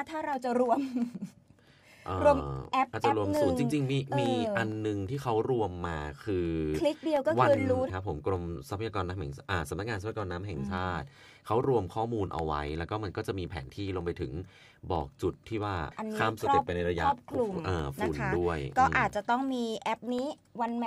ถ้าเราจะรวม รวมแอปอาจจะรวมศูนย์จริงๆมีอันนึงที่เขารวมมาคือคลิกเดียวก็คือรู้ครับผมกรมทรัพยากรน้ำแห่งสำนักงานทรัพยากรน้ำแห่งชาติเขารวมข้อมูลเอาไว้แล้วก็มันก็จะมีแผนที่ลงไปถึงบอกจุดที่ว่าข้ามสเต็ปไปในระยะฝุ่นด้วยก็อาจจะต้องมีแอปนี้วัน